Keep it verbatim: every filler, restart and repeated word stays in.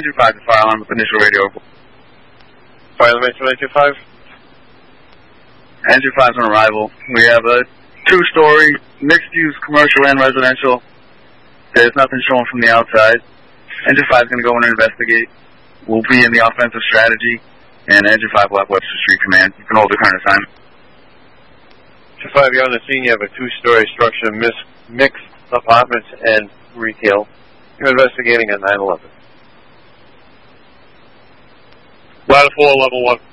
Engine five to fire alarm with initial radio. Fire alarm two nine two five. Engine five's on arrival. We have a two-story, mixed-use commercial and residential. There's nothing showing from the outside. Engine five's going to go in and investigate. We'll be in the offensive strategy, and Engine five will have Webster Street Command. You can hold the current assignment. Engine five, you're on the scene. You have a two-story structure, mis- mixed apartments and retail. You're investigating a nine eleven. Ladder four, level one.